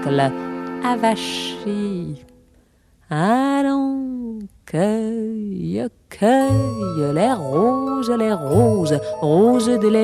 oncle avachi. Allons, cueille, cueille les roses, roses de